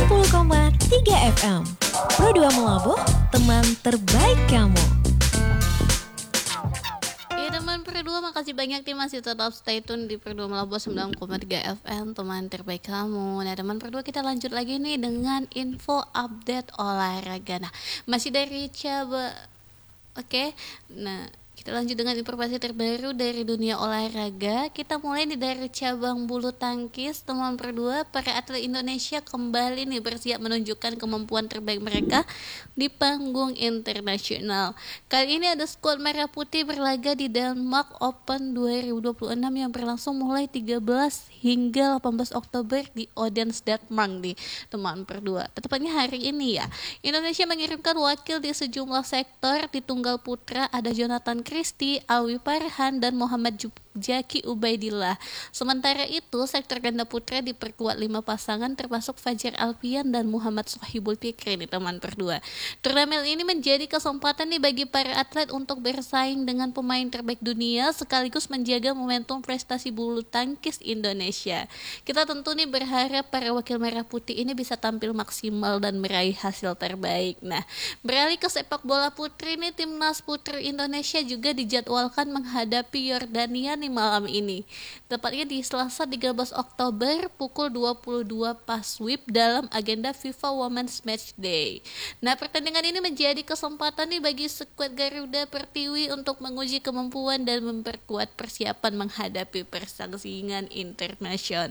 90,3 FM Pro 2 Melabuh, teman terbaik kamu. Ya teman Pro 2, makasih banyak nih masih tetap stay tune di Pro 2 Melabuh 90,3 FM, teman terbaik kamu. Nah teman Pro 2, kita lanjut lagi nih dengan info update olahraga. Nah masih dari cabang. Oke. Nah kita lanjut dengan informasi terbaru dari dunia olahraga. Kita mulai nih dari cabang bulu tangkis. Teman berdua, para atlet Indonesia kembali nih bersiap menunjukkan kemampuan terbaik mereka di panggung internasional. Kali ini ada skuad merah putih berlaga di Denmark Open 2026 yang berlangsung mulai 13 hingga 18 Oktober di Odense, Denmark nih teman berdua. Tepatnya hari ini ya. Indonesia mengirimkan wakil di sejumlah sektor. Di tunggal putra ada Jonathan Christie, Alwi Farhan, dan Muhammad Jaki Ubaidillah. Sementara itu, sektor ganda putra diperkuat 5 pasangan termasuk Fajar Alfian dan Muhammad Sohibul Fikri nih teman berdua. Turnamen ini menjadi kesempatan nih bagi para atlet untuk bersaing dengan pemain terbaik dunia sekaligus menjaga momentum prestasi bulu tangkis Indonesia. Kita tentu nih berharap para wakil merah putih ini bisa tampil maksimal dan meraih hasil terbaik. Nah, beralih ke sepak bola putri nih, timnas putri Indonesia juga dijadwalkan menghadapi Yordania nih malam ini. Tepatnya di Selasa 13 Oktober pukul 22 pas WIB dalam agenda FIFA Women's Match Day. Nah, pertandingan ini menjadi kesempatan nih bagi skuad Garuda Pertiwi untuk menguji kemampuan dan memperkuat persiapan menghadapi persaingan internasional.